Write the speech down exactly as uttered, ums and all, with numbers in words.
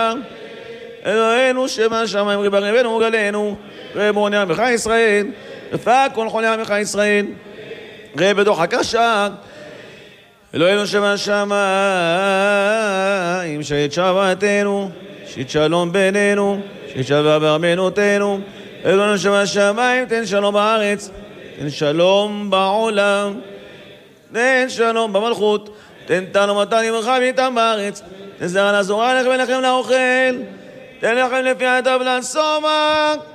אלוהינו שבשמיים ריבנו וגלנו, ריבוני עמך ישראל, רפא כל חולי עמך ישראל, ראה בדוח הקשה, אלוהינו שבשמיים, שית שבתנו, שית שלום בינינו, שית שווה בארמנותינו, אלוהינו שבשמיים, תן שלום בארץ, תן שלום בעולם, תן שלום במלכות, תן תנו מתן ימך ואיתם בארץ, תן זרע לזורע לכם ולכם לאוכל, תן לכם לפי הטוב לשומע.